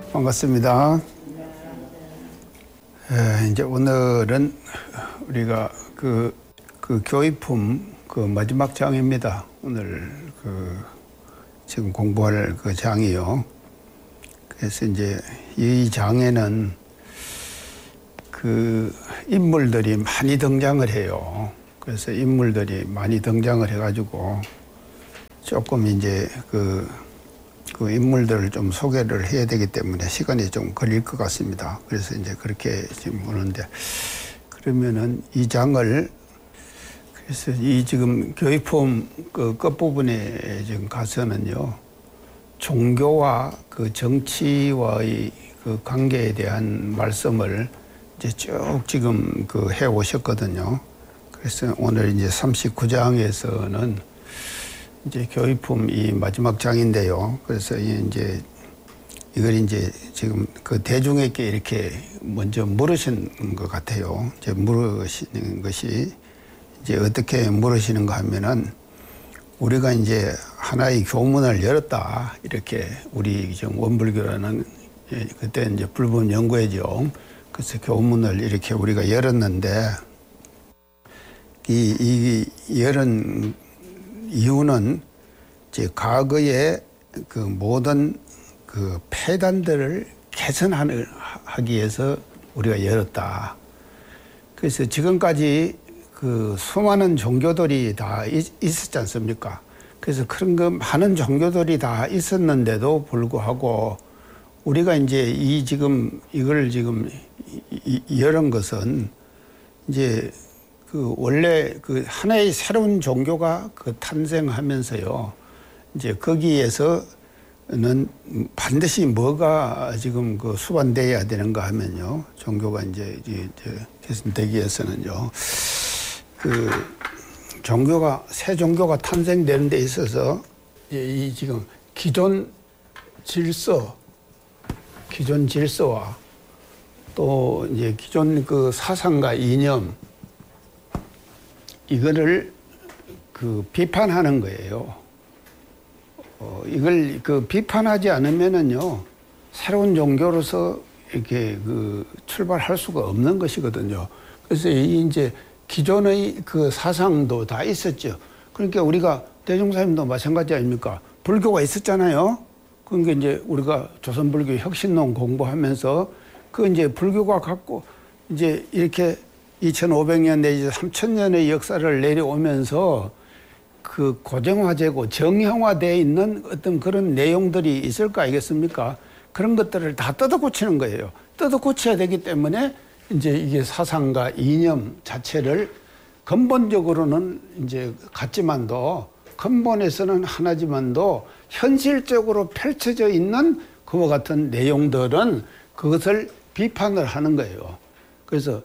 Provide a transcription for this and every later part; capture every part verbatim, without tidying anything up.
반갑습니다. 에, 이제 오늘은 우리가 그, 그 교의품 그 마지막 장입니다. 오늘 그 지금 공부할 그 장이요. 그래서 이제 이 장에는 그 인물들이 많이 등장을 해요. 그래서 인물들이 많이 등장을 해가지고 조금 이제 그, 그 인물들을 좀 소개를 해야 되기 때문에 시간이 좀 걸릴 것 같습니다. 그래서 이제 그렇게 지금 보는데, 그러면은 이 장을, 그래서 이 지금 교의품 그 끝부분에 지금 가서는요, 종교와 그 정치와의 그 관계에 대한 말씀을 이제 쭉 지금 그 해 오셨거든요. 그래서 오늘 이제 삼십구 장에서는 이제 교의품 이 마지막 장인데요. 그래서 이제 이걸 이제 지금 그 대중에게 이렇게 먼저 물으신 것 같아요. 이제 물으시는 것이 이제 어떻게 물으시는가 하면은 우리가 이제 하나의 교문을 열었다. 이렇게 우리 지금 원불교라는 그때 이제 불법 연구회죠. 그래서 교문을 이렇게 우리가 열었는데 이, 이 열은 이유는 이제 과거의 그 모든 그 폐단들을 개선하기 위해서 우리가 열었다. 그래서 지금까지 그 수많은 종교들이 다 있, 있었지 않습니까? 그래서 그런 그 많은 종교들이 다 있었는데도 불구하고 우리가 이제 이 지금 이걸 지금 이, 이, 열은 것은 이제 그 원래 그 하나의 새로운 종교가 그 탄생하면서요. 이제 거기에서는 반드시 뭐가 지금 그 수반돼야 되는가 하면요. 종교가 이제, 이제 개선되기 위해서는요. 그 종교가 새 종교가 탄생되는 데 있어서 이 지금 기존 질서, 기존 질서와 또 이제 기존 그 사상과 이념 이거를 그 비판하는 거예요. 어, 이걸 그 비판하지 않으면은요, 새로운 종교로서 이렇게 그 출발할 수가 없는 것이거든요. 그래서 이 이제 기존의 그 사상도 다 있었죠. 그러니까 우리가 대종사님도 마찬가지 아닙니까? 불교가 있었잖아요. 그러니까 이제 우리가 조선불교 혁신론 공부하면서 그 이제 불교가 갖고 이제 이렇게 이천오백 년 내지 삼천 년의 역사를 내려오면서 그 고정화되고 정형화되어 있는 어떤 그런 내용들이 있을 거 아니겠습니까? 그런 것들을 다 뜯어고치는 거예요. 뜯어고쳐야 되기 때문에 이제 이게 사상과 이념 자체를 근본적으로는 이제 같지만도 근본에서는 하나지만도 현실적으로 펼쳐져 있는 그와 같은 내용들은 그것을 비판을 하는 거예요. 그래서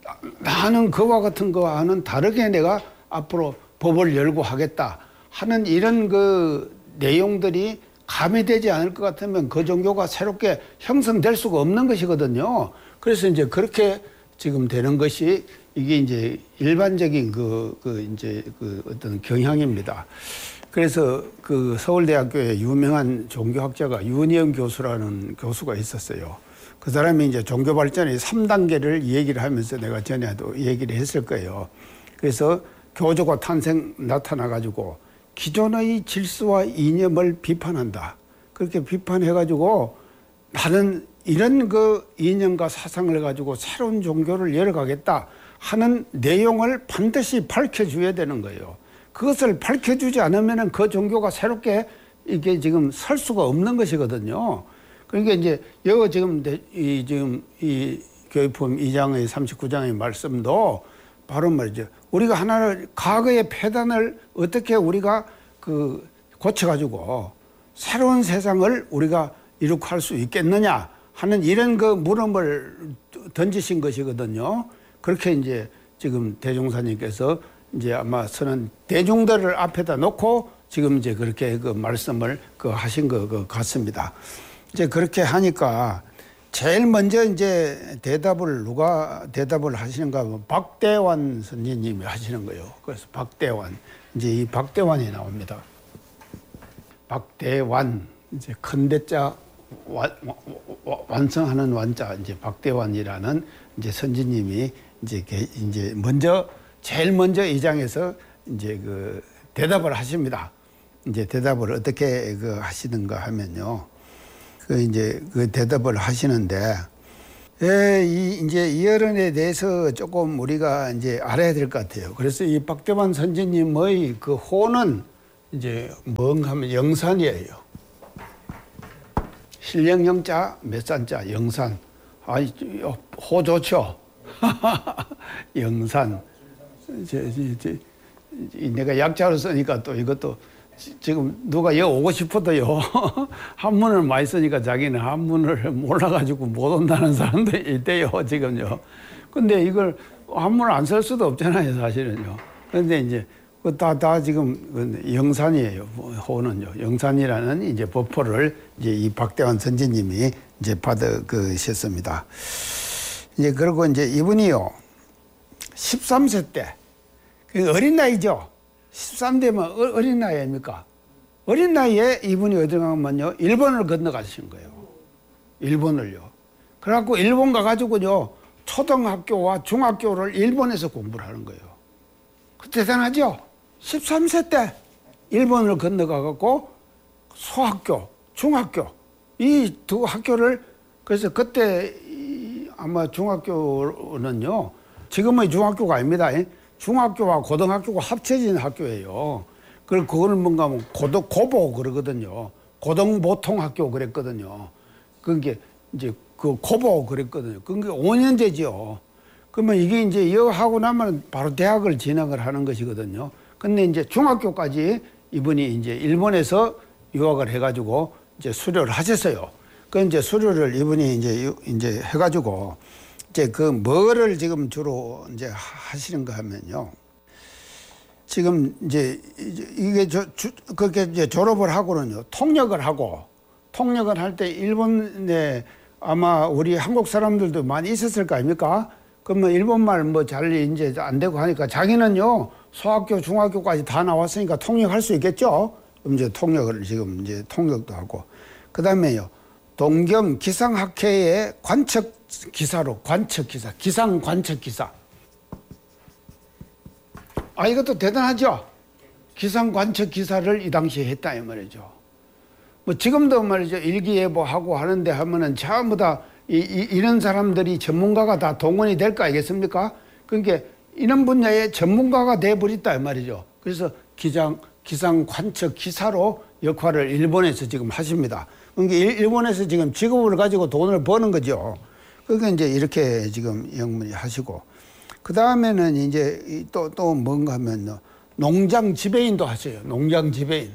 나는 그와 같은 거와는 다르게 내가 앞으로 법을 열고 하겠다 하는 이런 그 내용들이 가미되지 않을 것 같으면 그 종교가 새롭게 형성될 수가 없는 것이거든요. 그래서 이제 그렇게 지금 되는 것이 이게 이제 일반적인 그, 그 이제 그 어떤 경향입니다. 그래서 그 서울대학교에 유명한 종교학자가 윤희영 교수라는 교수가 있었어요. 그 사람이 이제 종교 발전의 삼 단계를 얘기를 하면서 내가 전에도 얘기를 했을 거예요. 그래서 교조가 탄생 나타나가지고 기존의 질서와 이념을 비판한다. 그렇게 비판해가지고 나는 이런 그 이념과 사상을 가지고 새로운 종교를 열어가겠다 하는 내용을 반드시 밝혀줘야 되는 거예요. 그것을 밝혀주지 않으면 그 종교가 새롭게 이게 지금 설 수가 없는 것이거든요. 그러니까 이제 여기 지금 이 지금 이 교의품 이 장의 삼십구 장의 말씀도 바로 말이죠. 우리가 하나를 과거의 폐단을 어떻게 우리가 그 고쳐가지고 새로운 세상을 우리가 이룩할 수 있겠느냐 하는 이런 그 물음을 던지신 것이거든요. 그렇게 이제 지금 대종사님께서 이제 아마 서는 대중들을 앞에다 놓고 지금 이제 그렇게 그 말씀을 그 하신 것 같습니다. 이제 그렇게 하니까 제일 먼저 이제 대답을 누가 대답을 하시는가 하면 박대환 선생님이 하시는 거예요. 그래서 박대환, 이제 이 박대환이 나옵니다. 박대환, 이제 큰 대자 와, 와, 완성하는 완자 이제 박대환이라는 이제 선지님이 이제 이제 먼저 제일 먼저 이 장에서 이제 그 대답을 하십니다. 이제 대답을 어떻게 그 하시는가 하면요. 그 이제 그 대답을 하시는데, 예, 이 이제 이어른에 대해서 조금 우리가 이제 알아야 될 것 같아요. 그래서 이 박대환 선지님의 그 호는 이제 뭔가 하면 영산이에요. 신령영자 몇 산자 영산. 아이 호 좋죠. 영산. 이제, 이제 내가 약자로 쓰니까 또 이것도 지금 누가 여 오고 싶어도요. 한문을 많이 쓰니까 자기는 한문을 몰라가지고 못 온다는 사람도 있대요. 지금요. 근데 이걸 한문을 안 쓸 수도 없잖아요. 사실은요. 근데 이제 다, 다 지금 영산이에요. 호는요. 영산이라는 이제 법포를 이제 이 박대환 선지님이 이제 받으셨습니다. 이제 그리고 이제 이분이요. 십삼 세 때, 어린 나이죠. 십삼 대면 어린 나이 아닙니까? 어린 나이에 이분이 어디 가면요. 일본을 건너가신 거예요. 일본을요. 그래갖고 일본 가가지고요. 초등학교와 중학교를 일본에서 공부를 하는 거예요. 그 대단하죠? 십삼 세 때 일본을 건너가갖고 소학교, 중학교, 이 두 학교를, 그래서 그때 아마 중학교는요. 지금의 중학교가 아닙니다. 중학교와 고등학교가 합쳐진 학교예요. 그걸 그거는 뭔가 하면 고등 고보 그러거든요. 고등보통학교 그랬거든요. 그게 이제 그 고보 그랬거든요. 그게 오 년제죠. 그러면 이게 이제 이거 하고 나면 바로 대학을 진학을 하는 것이거든요. 근데 이제 중학교까지 이분이 이제 일본에서 유학을 해가지고 이제 수료를 하셨어요. 그 이제 수료를 이분이 이제 이제 해가지고 이제 그 뭐를 지금 주로 이제 하시는가 하면요. 지금 이제 이게 저 주, 그렇게 이제 졸업을 하고는요. 통역을 하고 통역을 할 때 일본에 아마 우리 한국 사람들도 많이 있었을 거 아닙니까? 그러면 일본말 뭐 잘 이제 안 되고 하니까 자기는요. 소학교, 중학교까지 다 나왔으니까 통역할 수 있겠죠? 그럼 이제 통역을 지금 이제 통역도 하고. 그 다음에요. 동경 기상학회의 관측 기사로, 관측 기사, 기상 관측 기사. 아, 이것도 대단하죠? 기상 관측 기사를 이 당시에 했다, 이 말이죠. 뭐 지금도 말이죠. 일기예보하고 하는데 하면은 전부 다 이, 이, 이런 사람들이 전문가가 다 동원이 될 거 아니겠습니까? 그러니까 이런 분야의 전문가가 돼버렸다, 이 말이죠. 그래서 기상, 기상 관측 기사로 역할을 일본에서 지금 하십니다. 그러니까 일본에서 지금 직업을 가지고 돈을 버는 거죠. 그러니까 이제 이렇게 지금 영문이 하시고. 그 다음에는 이제 또, 또 뭔가 하면 농장 지배인도 하세요. 농장 지배인.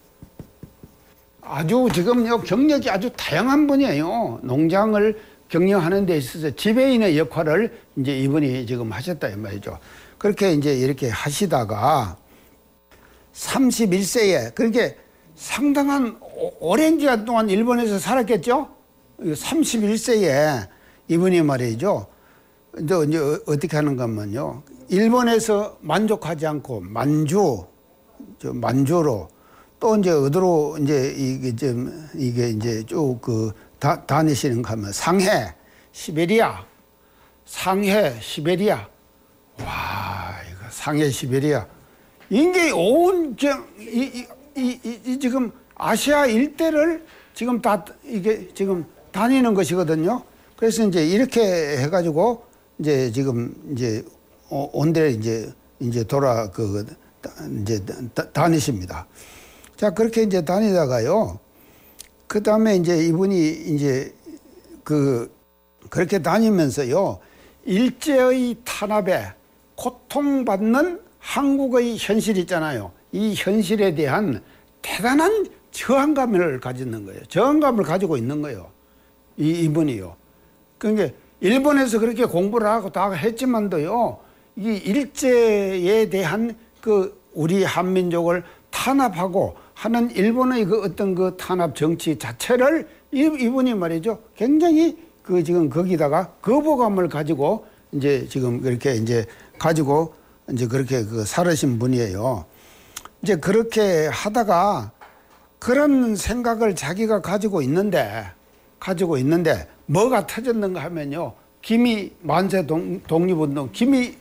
아주 지금요, 경력이 아주 다양한 분이에요. 농장을 경영하는 데 있어서 지배인의 역할을 이제 이분이 지금 하셨다, 이 말이죠. 그렇게 이제 이렇게 하시다가 삼십일 세에, 그렇게 상당한 오랜 기간 동안 일본에서 살았겠죠? 삼십일 세에 이분이 말이죠. 이제 어떻게 하는가 하면요. 일본에서 만족하지 않고 만주, 저 만주로 또 이제 어디로 이제 이게 좀 이게 이제 쭉 그 다니시는가 하면 상해, 시베리아, 상해, 시베리아. 와, 이거 상해, 시베리아. 이게 온, 이, 이, 이, 이 지금 아시아 일대를 지금 다 이게 지금 다니는 것이거든요. 그래서 이제 이렇게 해가지고 이제 지금 이제 온데 이제 이제 돌아 그 이제 다, 다니십니다. 자, 그렇게 이제 다니다가요. 그 다음에 이제 이분이 이제 그 그렇게 다니면서요. 일제의 탄압에 고통받는 한국의 현실 있잖아요. 이 현실에 대한 대단한 저항감을 가지는 거예요. 저항감을 가지고 있는 거예요. 이, 이분이요. 그러니까 일본에서 그렇게 공부를 하고 다 했지만도요. 이 일제에 대한 그 우리 한민족을 탄압하고 하는 일본의 그 어떤 그 탄압 정치 자체를 이분이 말이죠. 굉장히 그 지금 거기다가 거부감을 가지고 이제 지금 그렇게 이제 가지고 이제 그렇게 그 살으신 분이에요. 이제 그렇게 하다가 그런 생각을 자기가 가지고 있는데 가지고 있는데 뭐가 터졌는가 하면요. 기미 만세 동, 독립운동, 기미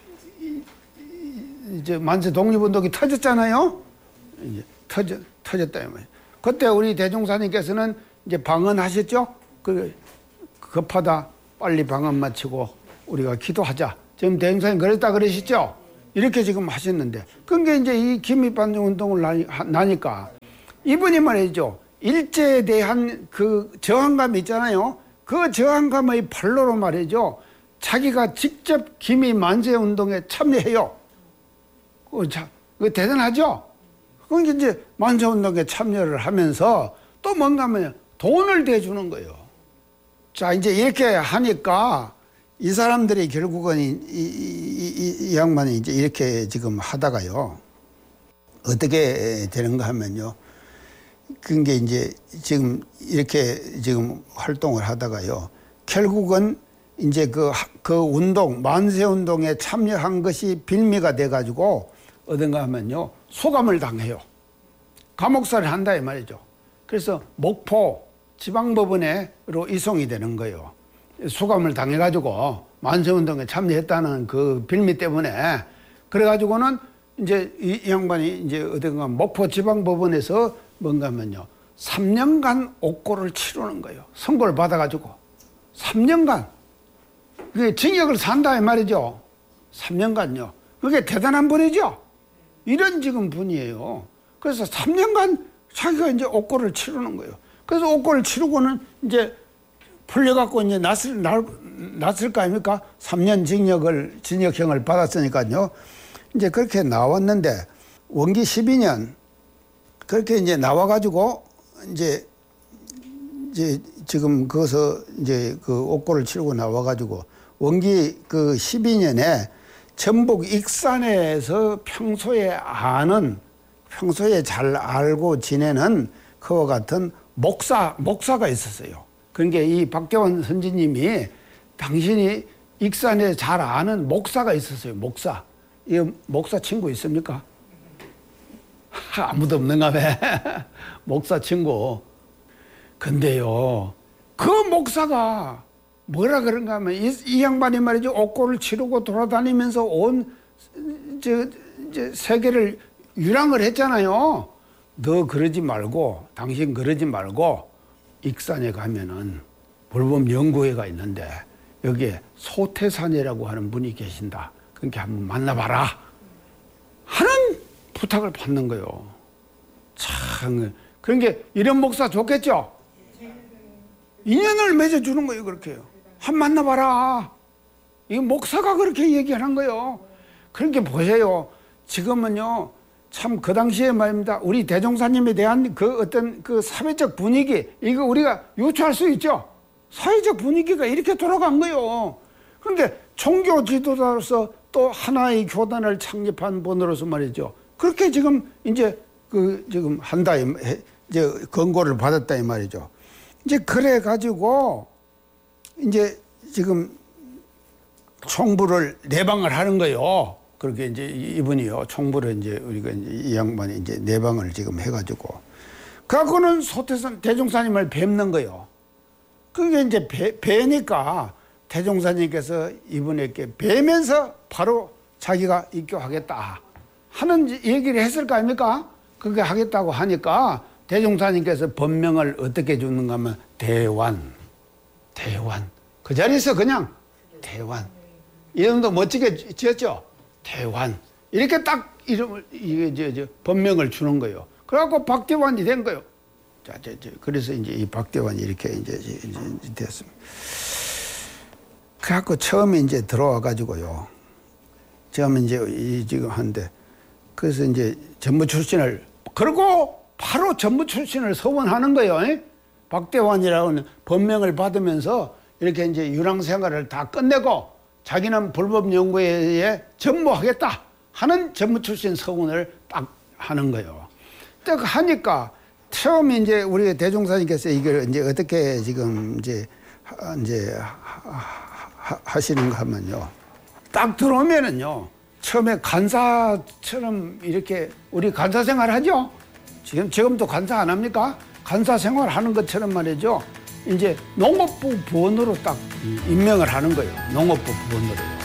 이제 만세 독립운동이 터졌잖아요. 이제 터져, 터졌다. 그때 우리 대종사님께서는 이제 방언하셨죠? 그, 급하다. 빨리 방언 마치고 우리가 기도하자. 지금 대종사님 그랬다 그러셨죠? 이렇게 지금 하셨는데. 그게 이제 이 기미반정 운동을 나니까 이분이 말이죠. 일제에 대한 그 저항감이 있잖아요. 그 저항감의 발로로 말이죠. 자기가 직접 기미 만세 운동에 참여해요. 그 자, 그 대단하죠? 그러니까 이제 만세 운동에 참여를 하면서 또 뭔가 하면 돈을 대주는 거예요. 자, 이제 이렇게 하니까 이 사람들이 결국은 이, 이, 이, 이 양반이 이제 이렇게 지금 하다가요. 어떻게 되는가 하면요. 그게 이제 지금 이렇게 지금 활동을 하다가요. 결국은 이제 그, 그 운동, 만세 운동에 참여한 것이 빌미가 돼가지고 어딘가 하면요. 소감을 당해요. 감옥살이를 한다 이 말이죠. 그래서 목포 지방법원으로 이송이 되는 거예요. 수감을 당해가지고 만세운동에 참여했다는 그 빌미 때문에 그래가지고는 이제 이, 이 양반이 이제 어딘가 목포 지방법원에서 뭔가 하면요. 삼 년간 옥고를 치르는 거예요. 선고를 받아가지고. 삼 년간. 그게 징역을 산다 이 말이죠. 삼 년간요. 그게 대단한 분이죠. 이런 지금 분이에요. 그래서 삼 년간 자기가 이제 옥고를 치르는 거예요. 그래서 옥고를 치르고는 이제 풀려갖고 이제 났을, 났을 거 아닙니까? 삼 년 징역을, 징역형을 받았으니까요. 이제 그렇게 나왔는데, 원기 십이 년, 그렇게 이제 나와가지고, 이제, 이제 지금 거기서 이제 그 옥고를 치르고 나와가지고, 원기 그 십이 년에 전북 익산에서 평소에 아는, 평소에 잘 알고 지내는 그와 같은 목사, 목사가 있었어요. 그러니까 이 박대원 선지님이 당신이 익산에 잘 아는 목사가 있었어요. 목사. 이 목사 친구 있습니까? 아무도 없는가 봐. 목사 친구. 근데요, 그 목사가 뭐라 그런가 하면 이, 이 양반이 말이죠. 옥고를 치르고 돌아다니면서 온 저, 저 세계를 유랑을 했잖아요. 너 그러지 말고, 당신 그러지 말고, 익산에 가면은 불법 연구회가 있는데, 여기에 소태산이라고 하는 분이 계신다. 그러니까 한번 만나봐라. 하는 부탁을 받는 거예요. 참, 그러니까 이런 목사 좋겠죠? 인연을 맺어주는 거예요, 그렇게. 한 만나봐라. 이 목사가 그렇게 얘기하는 거예요. 그렇게 보세요. 지금은요, 참 그 당시에 말입니다. 우리 대종사님에 대한 그 어떤 그 사회적 분위기, 이거 우리가 유추할 수 있죠? 사회적 분위기가 이렇게 돌아간 거예요. 그런데 종교 지도자로서 또 하나의 교단을 창립한 분으로서 말이죠. 그렇게 지금 이제 그 지금 한다, 이제 권고를 받았다 이 말이죠. 이제 그래 가지고 이제 지금 총부를 내방을 하는 거예요. 그렇게 이제 이분이요, 총부를 이제 우리가 이제 이 양반이 이제 내방을 지금 해가지고. 그하고는 소태산 대종사님을 뵙는 거예요. 그게 이제 뵈, 뵈니까 대종사님께서 이분에게 뵈면서 바로 자기가 입교하겠다 하는 얘기를 했을 거 아닙니까? 그렇게 하겠다고 하니까 대종사님께서 법명을 어떻게 주는가 하면 대환, 대환. 그 자리에서 그냥 대환. 이름도 멋지게 지었죠? 대환. 이렇게 딱 이름을, 이게, 저, 저, 법명을 주는 거예요. 그래갖고 박대환이 된 거예요. 자, 저, 저, 그래서 이제 이 박대환이 이렇게 이제, 이제, 이제 됐습니다. 그래갖고 처음에 이제 들어와가지고요. 처음에 이제 이 지금 한데, 그래서 이제 전무 출신을, 그리고 바로 전무 출신을 서원하는 거예요. 에? 박대환이라고 하는 법명을 받으면서 이렇게 이제 유랑 생활을 다 끝내고 자기는 불법 연구회에 전무하겠다 하는 전무 출신 서원을 딱 하는 거예요. 딱 하니까 처음 이제 우리 대종사님께서 이걸 이제 어떻게 지금 이제 이제 하, 하시는가 하면요. 딱 들어오면은요. 처음에 간사처럼 이렇게 우리 간사 생활 하죠? 지금 지금도 간사 안 합니까? 간사 생활 하는 것처럼 말이죠. 이제 농업부 부원으로 딱 임명을 하는 거예요. 농업부 부원으로요.